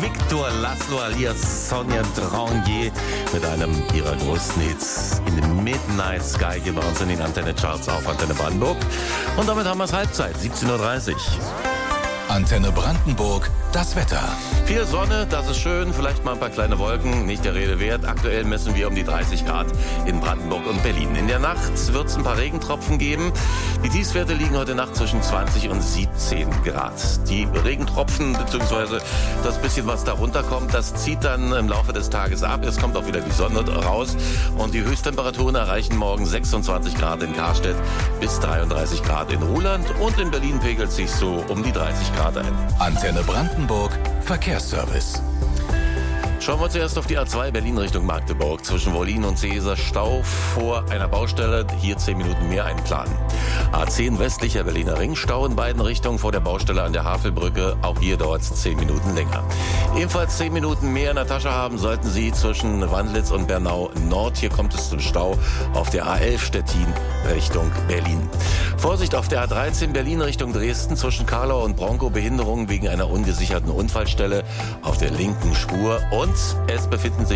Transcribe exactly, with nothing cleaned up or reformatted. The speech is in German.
Victor Laszlo alias Sonja Drangier mit einem ihrer größten Hits in the Midnight Sky hier bei uns in den Antenne Charts auf Antenne Brandenburg. Und damit haben wir es Halbzeit, siebzehn Uhr dreißig. Antenne Brandenburg, das Wetter. Viel Sonne, das ist schön, vielleicht mal ein paar kleine Wolken, nicht der Rede wert. Aktuell messen wir um die dreißig Grad in Brandenburg und Berlin. In der Nacht wird es ein paar Regentropfen geben. Die Tiefstwerte liegen heute Nacht zwischen zwanzig und siebzehn Grad. Die Regentropfen bzw. das bisschen, was da runterkommt, das zieht dann im Laufe des Tages ab. Es kommt auch wieder die Sonne raus und die Höchsttemperaturen erreichen morgen sechsundzwanzig Grad in Karstedt bis dreiunddreißig Grad in Ruhland und in Berlin pegelt sich so um die dreißig Grad ein. Antenne Brandenburg, Verkehrsservice. Schauen wir zuerst auf die A zwei Berlin Richtung Magdeburg. Zwischen Wollin und Seeser Stau vor einer Baustelle. Hier zehn Minuten mehr einplanen. A zehn westlicher Berliner Ring. Stau in beiden Richtungen vor der Baustelle an der Havelbrücke. Auch hier dauert es zehn Minuten länger. Ebenfalls zehn Minuten mehr in der Tasche haben sollten Sie zwischen Wandlitz und Bernau Nord. Hier kommt es zum Stau auf der A elf Stettin Richtung Berlin. Vorsicht auf der A dreizehn Berlin Richtung Dresden. Zwischen Karlau und Bronkow Behinderungen wegen einer ungesicherten Unfallstelle auf der linken Spur. Und es befinden sich